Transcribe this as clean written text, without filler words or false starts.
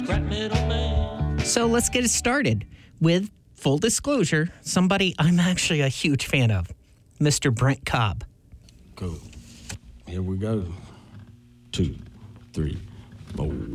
So let's get it started with full disclosure, somebody I'm actually a huge fan of, Mr. Brent Cobb. Cool. Here we go. 2, 3, 4.